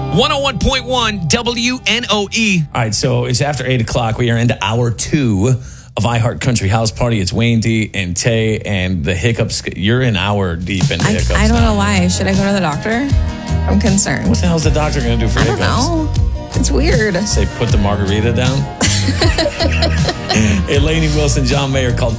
101.1 WNOE. All right, so it's after 8 o'clock. We are into hour 2 of iHeart Country House Party. It's Wayne D and Tay and the hiccups. You're an hour deep into hiccups. I don't know why. Should I go to the doctor? I'm concerned. What the hell is the doctor going to do for hiccups? I don't know. It's weird. Say, put the margarita down? Hey, Lainey Wilson, John Mayer called